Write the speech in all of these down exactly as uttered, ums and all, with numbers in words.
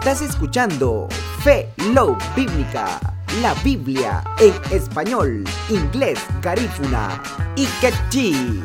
Estás escuchando Fe Love Bíblica, la Biblia en español, inglés, garífuna y quechí.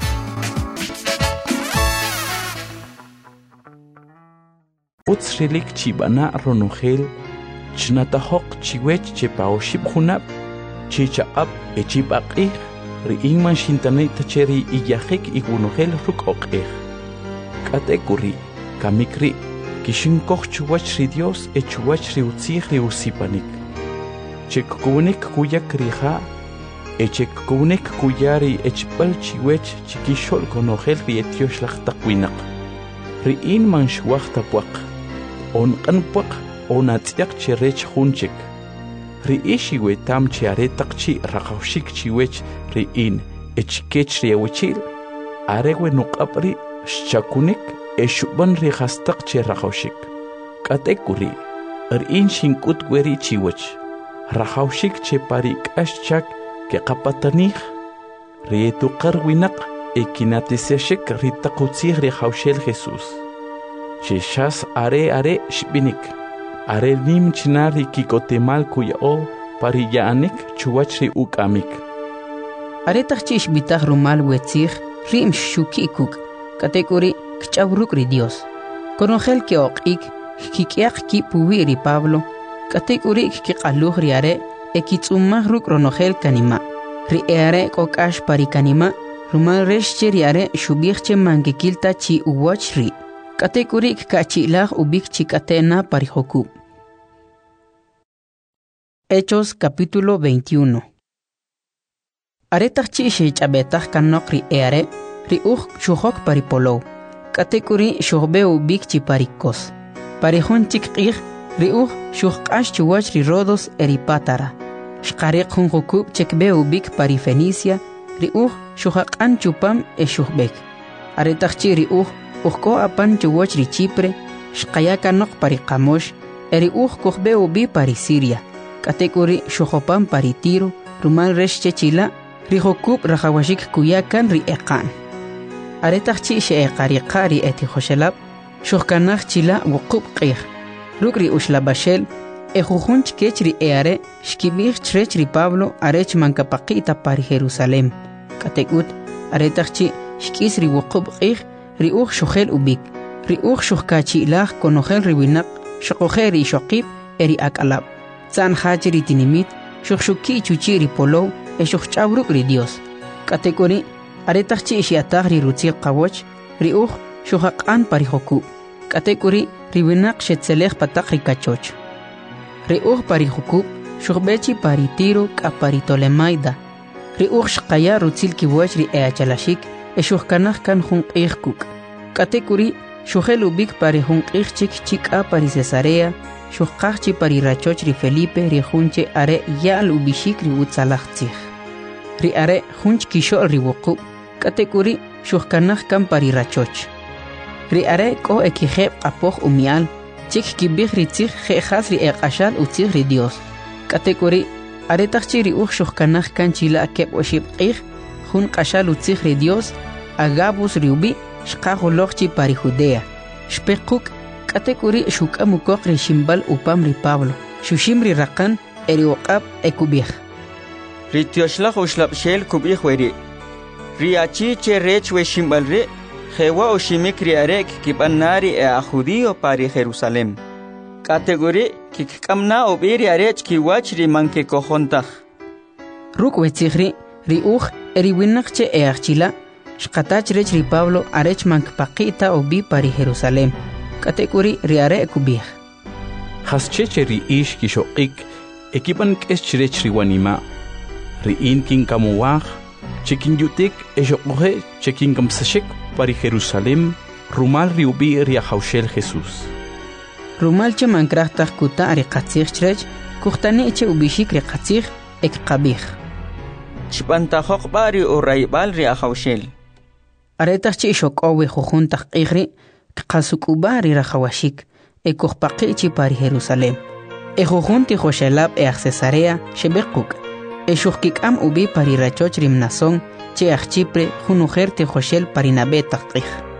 Utsrilik chibana ronogel, chnatahok chiwech chepaoship hunap, chichaap echipaqih, riingman shintanay tacheri iyahik igunogel ruk okeh. Katekuri, kamikri, kishinkoch chuwach ri Dios e chuwach ri utzih ri usipanik. Chekkunik kuyak riha, e chekkunik kuyari echpal chiwech chikishol konogel ri etiosh takwinaq. Riin man shwach tapuaq. On qanpuaq onatiaq cherech hunchik. Riishi we tam chiaretaq chi raqawshik chiwech riin echkech riawchil. Arewe nuqapri shakunik eshuban rihastaq cheraqawshik. Katekuri riin shinkut weri chiwech. Raqawshik cheparik ashchak ke qapatanij. Rietu qarwinaq ekinatiseshik ritaqutzih rihawshel Jesus. Cheshas are are shbinik. Are nim chinari kikotemal kuyao pariyaanik chuwachri ukamik. Are tachchish bitah rumal wetzih rim shukikuk. Katekuri kchauruk ri Dios. Konogel ke oqik kikiaq ki puwi ri Pablo. Katekuri kiqaluh ri are ekitsumah ruk ronogel kanima. Ri are kokash pari kanima. Rumal reshche ri are shubihche mangekilta chi uwach ri. Katekurik kachilah ubik chikatena parijoku. Hechos capítulo veintiuno. Aretach chishe chabetach kanok ri eare, ri uch shuhok paripolo. Katekuri shuhbe ubik chiparikos. Parihon chikir, ri uch shuhkash chuwach ri rodos eripatara. Shkarek hun hokub chekbe ubik parifenicia, ri uch shuhakan chupam e shuhbek. Aretach chi ri uch Uko apan chuwach ri Chipre, shkayaka nok pari Kamosh, eri uj kohbe ubi pari Siria. Katekuri shuhopan pari Tiro, rumal resh chechila, ri hokub rahawashik kuyakan ri ekan. Aretach chi she eqariqa ri eti hoshelab, shuhkanach chila wukub qih. Ruk ri ushlabashel, ejujunch kech ri eare, shkibich chrech ri Pablo, arech mankapaqita pari Jerusalem. Katekut, aretach chi shkis ri wukub qih, Riuch shuhel ubik, riuch shuhkachilah konogel riwinak, shokogeri shokib, eri akalab. Zan hachiri tinimit, shukshuki chuchiri polo, e shukhchavruk ri Dios. Katekori, aretachchi ishiatag ri rutzil kawoch, riuch shuhakan parihoku. Katekori, riwinak shetzelech patak rikachoch. Riuch parihoku, shuhbechi paritiro kaparitolemaida. Riuch shkaya rutzil kiwoch ri eachalashik, Eshuhkanach kan hunqih kuk. Katekuri, shuhel ubik pari hunqih chik chik a pari Cesarea, shuhkachchi pari rachoch ri Felipe ri hunche are yal ubishik ri utzalachtzich. Ri are hunch kishol ri wuku. Katekuri, shuhkanach kan pari rachoch. Ri are ko ekiheb apoch umial, chik kibich ri tzich jehas ri eqashal utzich ri Dios. Katekuri, are tachchi ri uch shuhkanach kan chila akeb oshib qih, Hun qashal utzich ri Dios, agabus riubi, shqaholochchi pari Judea. Shpekuk, katekuri shukamukok ri shimbal upam ri Pablo. Shushim ri rakan, eri waqab ekubich. Ri tioshlach ushlapshel kubich weri. Ri achi che rech we shimbal ri, jewa oshimik ri arek kipanari e a judío pari Jerusalem. Kategori kikkamna obiri arech kiwach ri manke kojontach. Ruk wetzihri, ri uch eri winakche e archila, shkatach rech ri Pablo arech mankpaqita obi pari Jerusalem. Katekuri ri are ekubich. Hascheche ri ish kishoqik, ekipan kesh rech ri wanima. Ri in kin kamuwach, chekin yutik eshoqohe chekin kamsashek pari Jerusalem, rumal ri ubi ri ahaushel Jesus. Rumal che mankrachtach kuta ri qatzich rech, kuhtani che ubishik ri qatzich ek qabich. Chpantajok bari o raibal ri ahaushel. Aretach chi shokowe jujuntaj qihri, qasukubari rahawashik, e kuhpaqi chi pari Jerusalem. E jujunti joshelab e Cesarea shebekuk, e shuhkikam ubi pari rachoch rimnason, che Chipre junujer te joshel pari nabetach qih.